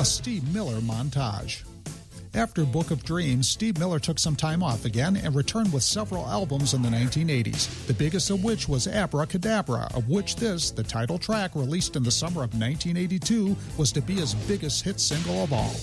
a Steve Miller montage. After Book of Dreams, Steve Miller took some time off again and returned with several albums in the 1980s, the biggest of which was Abracadabra, of which this, the title track released in the summer of 1982, was to be his biggest hit single of all.